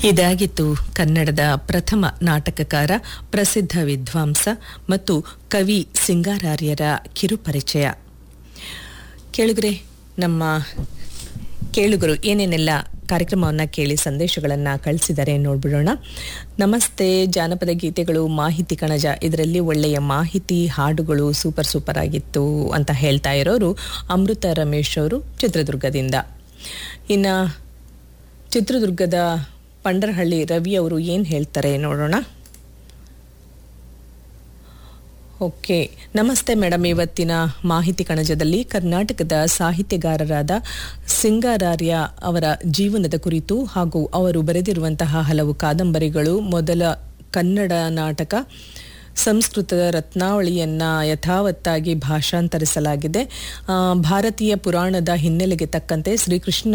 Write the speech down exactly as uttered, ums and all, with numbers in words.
ಇದಾಗಿತ್ತು ಕನ್ನಡದ ಪ್ರಥಮ ನಾಟಕಕಾರ, ಪ್ರಸಿದ್ಧ ವಿದ್ವಾಂಸ ಮತ್ತು ಕವಿ ಸಿಂಗಾರಾರ್ಯರ ಕಿರುಪರಿಚಯ. ಕೇಳುಗರೆ, ನಮ್ಮ ಕೇಳುಗರು ಏನೇನೆಲ್ಲ ಕಾರ್ಯಕ್ರಮವನ್ನು ಕೇಳಿ ಸಂದೇಶಗಳನ್ನು ಕಳಿಸಿದ್ದಾರೆ ನೋಡ್ಬಿಡೋಣ. ನಮಸ್ತೆ, ಜಾನಪದ ಗೀತೆಗಳು, ಮಾಹಿತಿ ಕಣಜ, ಇದರಲ್ಲಿ ಒಳ್ಳೆಯ ಮಾಹಿತಿ, ಹಾಡುಗಳು ಸೂಪರ್ ಸೂಪರ್ ಆಗಿತ್ತು ಅಂತ ಹೇಳ್ತಾ ಇರೋರು ಅಮೃತ ರಮೇಶ್ ಅವರು ಚಿತ್ರದುರ್ಗದಿಂದ. ಇನ್ನು ಚಿತ್ರದುರ್ಗದ ಪಂಡರಹಳ್ಳಿ ರವಿ ಅವರು ಏನು ಹೇಳ್ತಾರೆ ನೋಡೋಣ. ಓಕೆ, ನಮಸ್ತೆ ಮೇಡಮ್. ಇವತ್ತಿನ ಮಾಹಿತಿ ಕಣಜದಲ್ಲಿ ಕರ್ನಾಟಕದ ಸಾಹಿತ್ಯಗಾರರಾದ ಸಿಂಗಾರಾರ್ಯ ಅವರ ಜೀವನದ ಕುರಿತು ಹಾಗೂ ಅವರು ಬರೆದಿರುವಂತಹ ಹಲವು ಕಾದಂಬರಿಗಳು, ಮೊದಲ ಕನ್ನಡ ನಾಟಕ ಸಂಸ್ಕೃತದ ರತ್ನಾವಳಿಯನ್ನು ಯಥಾವತ್ತಾಗಿ ಭಾಷಾಂತರಿಸಲಾಗಿದೆ. ಭಾರತೀಯ ಪುರಾಣದ ಹಿನ್ನೆಲೆಗೆ ತಕ್ಕಂತೆ ಶ್ರೀಕೃಷ್ಣ